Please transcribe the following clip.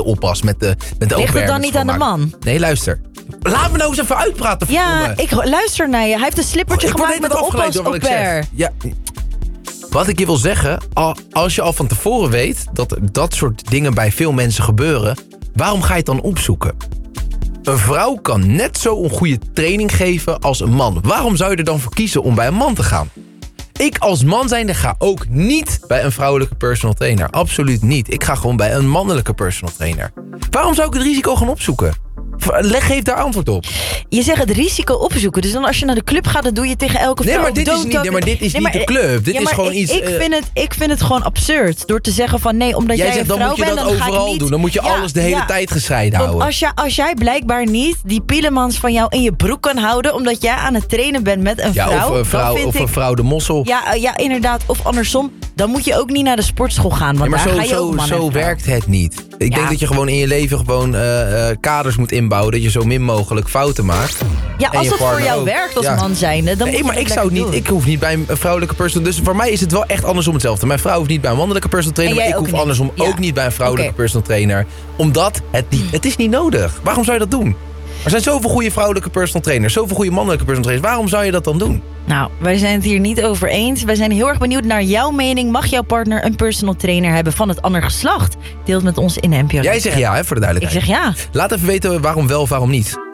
de oppas, met de au Ligt pair, het dan met niet aan de schoonmaak. man? Nee, luister. Laat me nou eens even uitpraten. Ja, ik luister naar je. Hij heeft een slippertje gemaakt met een oppas au pair. Ja. Wat ik je wil zeggen, als je al van tevoren weet dat soort dingen bij veel mensen gebeuren, waarom ga je het dan opzoeken? Een vrouw kan net zo een goede training geven als een man. Waarom zou je er dan voor kiezen om bij een man te gaan? Ik als man zijnde ga ook niet bij een vrouwelijke personal trainer. Absoluut niet. Ik ga gewoon bij een mannelijke personal trainer. Waarom zou ik het risico gaan opzoeken? Geef daar antwoord op. Je zegt het risico opzoeken. Dus dan als je naar de club gaat, dan doe je tegen elke vrouw. Nee, maar dit is niet de club. Dit is gewoon iets... Ik vind het gewoon absurd. Door te zeggen van nee, omdat jij een vrouw bent, dan ga ik niet... Dan moet je dat overal doen. Dan moet je alles de hele tijd gescheiden houden. Als jij blijkbaar niet die pielemans van jou in je broek kan houden, omdat jij aan het trainen bent met een vrouw. Of een vrouw de mossel. Ja, inderdaad. Of andersom. Dan moet je ook niet naar de sportschool gaan. Want daar ga je ook man zo werkt het niet. Ik denk dat je gewoon in je leven gewoon kaders moet inbouwen. Dat je zo min mogelijk fouten maakt. Ja, als het voor jou werkt als man zijnde, dan moet je maar ik zou niet. Ik hoef niet bij een vrouwelijke personal. Dus voor mij is het wel echt andersom hetzelfde. Mijn vrouw hoeft niet bij een mannelijke personal trainer. Maar ik hoef andersom ook niet bij een vrouwelijke personal trainer. Omdat het is niet nodig. Waarom zou je dat doen? Er zijn zoveel goede vrouwelijke personal trainers. Zoveel goede mannelijke personal trainers. Waarom zou je dat dan doen? Nou, wij zijn het hier niet over eens. Wij zijn heel erg benieuwd naar jouw mening. Mag jouw partner een personal trainer hebben van het andere geslacht? Deelt met ons in de NPO. Jij zegt ja, hè, voor de duidelijkheid. Ik zeg ja. Laat even weten waarom wel, waarom niet.